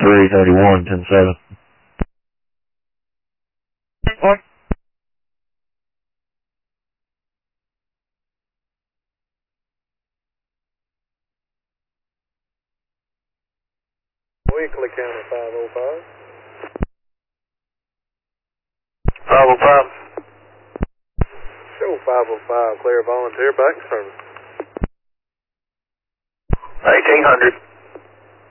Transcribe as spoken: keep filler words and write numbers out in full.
three thirty-one, ten seven. What? Weekly County five oh five. five oh five. Show five oh five, clear volunteer back service. eighteen hundred.